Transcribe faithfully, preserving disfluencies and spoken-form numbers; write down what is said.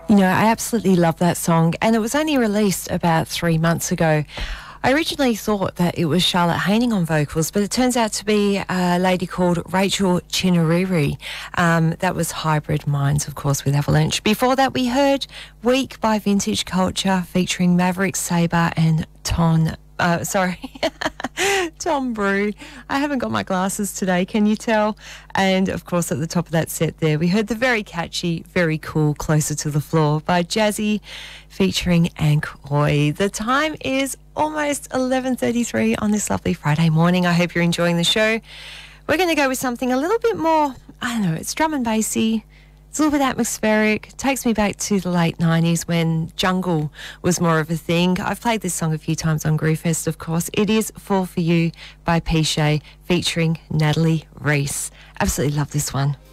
You know, I absolutely love that song, and it was only released about three months ago. I originally thought that it was Charlotte Haining on vocals, but it turns out to be a lady called Rachel Chinariri. Um, that was Hybrid Minds, of course, with Avalanche. Before that, we heard Week by Vintage Culture featuring Maverick Sabre and Ton. Uh, sorry, Tom Brew. I haven't got my glasses today, can you tell? And, of course, at the top of that set there, we heard the very catchy, very cool Closer to the Floor by Jazzy featuring Ankoi. The time is almost eleven thirty-three on this lovely Friday morning. I hope you're enjoying the show. We're going to go with something a little bit more, I don't know, it's drum and bassy. It's a little bit atmospheric. It takes me back to the late nineties when jungle was more of a thing. I've played this song a few times on Groovefest, of course. It is Fall For You by Piche featuring Natalie Reese. Absolutely love this one.